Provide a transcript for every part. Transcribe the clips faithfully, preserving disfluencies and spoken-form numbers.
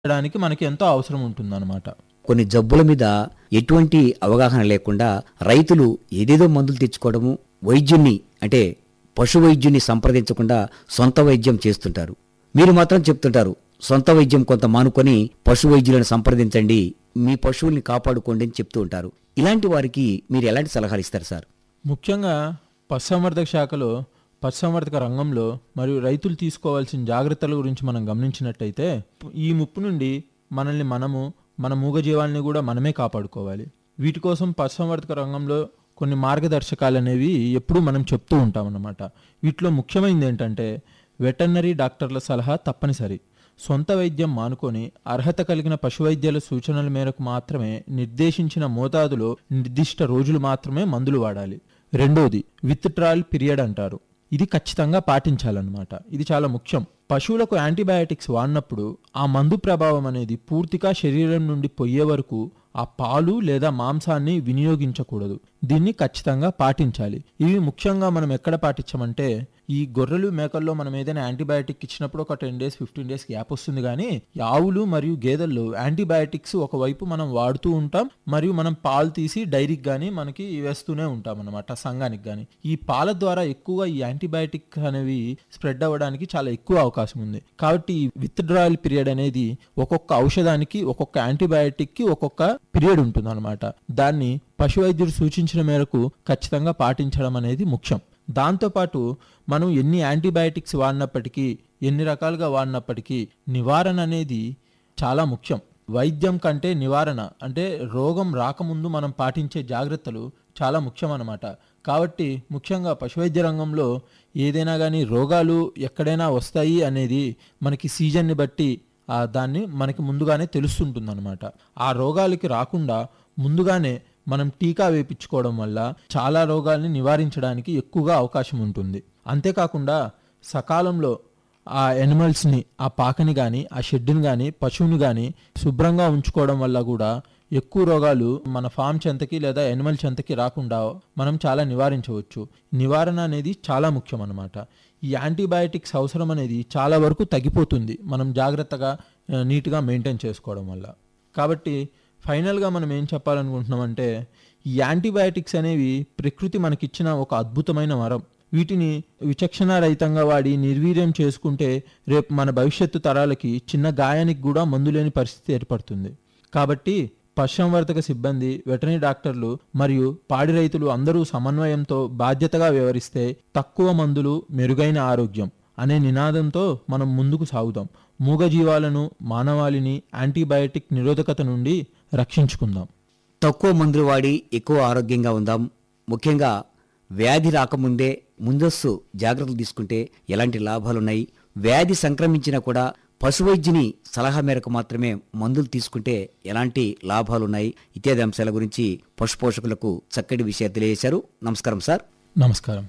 చేయడానికి మనకి ఎంతో అవసరం ఉంటుందన్నమాట. కొన్ని జబ్బుల మీద ఎటువంటి అవగాహన లేకుండా రైతులు ఏదేదో మందులు తెచ్చుకోవడము, వైద్యుణ్ణి అంటే పశు వైద్యుని సంప్రదించకుండా సొంత వైద్యం చేస్తుంటారు. మీరు మాత్రం చెప్తుంటారు సొంత వైద్యం కొంత మానుకొని పశు వైద్యులను సంప్రదించండి, మీ పశువుల్ని కాపాడుకోండి అని చెప్తూ ఉంటారు. ఇలాంటి వారికి మీరు ఎలాంటి సలహాలు ఇస్తారు సార్? ముఖ్యంగా పశుసంవర్ధక శాఖలో పశుసంవర్ధక రంగంలో మరియు రైతులు తీసుకోవాల్సిన జాగ్రత్తల గురించి మనం గమనించినట్టయితే ఈ ముప్పు నుండి మనల్ని మనము మన మూగజీవాల్ని కూడా మనమే కాపాడుకోవాలి. వీటి కోసం పశుసంవర్ధక రంగంలో కొన్ని మార్గదర్శకాలు అనేవి ఎప్పుడూ మనం చెప్తూ ఉంటాం అన్నమాట. వీటిలో ముఖ్యమైనది ఏంటంటే వెటర్నరీ డాక్టర్ల సలహా తప్పనిసరి. సొంత వైద్యం మానుకొని అర్హత కలిగిన పశువైద్యుల సూచనల మేరకు మాత్రమే నిర్దేశించిన మోతాదులో నిర్దిష్ట రోజులు మాత్రమే మందులు వాడాలి. రెండోది విత్ ట్రయల్ పీరియడ్ అంటారు. ఇది ఖచ్చితంగా పాటించాలన్నమాట. ఇది చాలా ముఖ్యం. పశువులకు యాంటీబయాటిక్స్ వాడినప్పుడు ఆ మందు ప్రభావం అనేది పూర్తిగా శరీరం నుండి పోయే వరకు ఆ పాలు లేదా మాంసాన్ని వినియోగించకూడదు. దీన్ని ఖచ్చితంగా పాటించాలి. ఇవి ముఖ్యంగా మనం ఎక్కడ పాటించమంటే ఈ గొర్రెలు మేకల్లో మనం ఏదైనా యాంటీబయాటిక్ ఇచ్చినప్పుడు ఒక ten days fifteen days gap వస్తుంది. కానీ ఆవులు మరియు గేదెల్లో యాంటీబయాటిక్స్ ఒకవైపు మనం వాడుతూ ఉంటాం, మరియు మనం పాలు తీసి డైరీకి కానీ మనకి వేస్తూనే ఉంటాం అన్నమాట, సంఘానికి కానీ. ఈ పాల ద్వారా ఎక్కువగా ఈ యాంటీబయాటిక్ అనేవి స్ప్రెడ్ అవ్వడానికి చాలా ఎక్కువ అవకాశం ఉంది. కాబట్టి ఈ విత్ డ్రాయల్ పీరియడ్ అనేది ఒక్కొక్క ఔషధానికి ఒక్కొక్క యాంటీబయాటిక్ కి ఒక్కొక్క పీరియడ్ ఉంటుంది అనమాట. దాన్ని పశు వైద్యుడు సూచించిన మేరకు ఖచ్చితంగా పాటించడం అనేది ముఖ్యం. దాంతోపాటు మనం ఎన్ని యాంటీబయాటిక్స్ వాడినప్పటికీ, ఎన్ని రకాలుగా వాడినప్పటికీ నివారణ అనేది చాలా ముఖ్యం. వైద్యం కంటే నివారణ అంటే రోగం రాకముందు మనం పాటించే జాగ్రత్తలు చాలా ముఖ్యం అన్నమాట. కాబట్టి ముఖ్యంగా పశువైద్య రంగంలో ఏదైనా కానీ రోగాలు ఎక్కడైనా వస్తాయి అనేది మనకి సీజన్ని బట్టి ఆ దాన్ని మనకి ముందుగానే తెలుస్తుంటుందన్నమాట. ఆ రోగాలకి రాకుండా ముందుగానే మనం టీకా వేయించుకోవడం వల్ల చాలా రోగాల్ని నివారించడానికి ఎక్కువగా అవకాశం ఉంటుంది. అంతేకాకుండా సకాలంలో ఆ ఎనిమల్స్ని, ఆ పాకని కానీ ఆ షెడ్ని కానీ పశువుని కానీ శుభ్రంగా ఉంచుకోవడం వల్ల కూడా ఎక్కువ రోగాలు మన ఫామ్ చెంతకి లేదా ఎనిమల్ చెంతకి రాకుండా మనం చాలా నివారించవచ్చు. నివారణ అనేది చాలా ముఖ్యం అన్నమాట. ఈ యాంటీబయాటిక్స్ అవసరం అనేది చాలా వరకు తగ్గిపోతుంది మనం జాగ్రత్తగా నీట్గా మెయింటైన్ చేసుకోవడం వల్ల. కాబట్టి ఫైనల్గా మనం ఏం చెప్పాలనుకుంటున్నామంటే ఈ యాంటీబయాటిక్స్ అనేవి ప్రకృతి మనకిచ్చిన ఒక అద్భుతమైన వరం. వీటిని విచక్షణారహితంగా వాడి నిర్వీర్యం చేసుకుంటే రేపు మన భవిష్యత్తు తరాలకి చిన్న గాయానికి కూడా మందు లేని పరిస్థితి ఏర్పడుతుంది. కాబట్టి పశుసంవర్ధక సిబ్బంది, వెటర్నరీ డాక్టర్లు మరియు పాడి రైతులు అందరూ సమన్వయంతో బాధ్యతగా వ్యవహరిస్తే తక్కువ మందులు మెరుగైన ఆరోగ్యం అనే నినాదంతో మనం ముందుకు సాగుదాం. మూగజీవాలను, మానవాళిని యాంటీబయాటిక్ నిరోధకత నుండి రక్షించుకుందాం. తక్కువ మందులు వాడి ఎక్కువ ఆరోగ్యంగా ఉందాం. ముఖ్యంగా వ్యాధి రాకముందే ముందస్తు జాగ్రత్తలు తీసుకుంటే ఎలాంటి లాభాలున్నాయి, వ్యాధి సంక్రమించినా కూడా పశువైద్యుని సలహా మేరకు మాత్రమే మందులు తీసుకుంటే ఎలాంటి లాభాలున్నాయి ఇత్యాది అంశాల గురించి పశుపోషకులకు చక్కటి విషయాలు తెలియజేశారు. నమస్కారం సార్. నమస్కారం.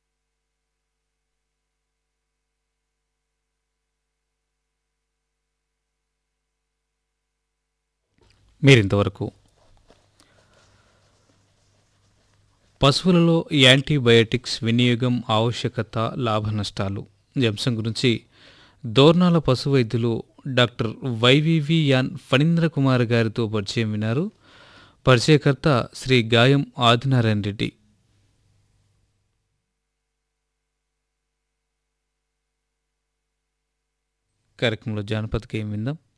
మీరింతవరకు పశువులలో యాంటీబయాటిక్స్ వినియోగం, ఆవశ్యకత, లాభ నష్టాలు ఈ అంశం గురించి దోర్నాల పశు వైద్యులు డాక్టర్ వైవివియాన్ ఫణీంద్ర కుమార్ గారితో పరిచయం విన్నారు. పరిచయకర్త శ్రీ గాయం ఆదినారాయణ రెడ్డి. కార్యక్రమంలో జానపద గేయం విందాం.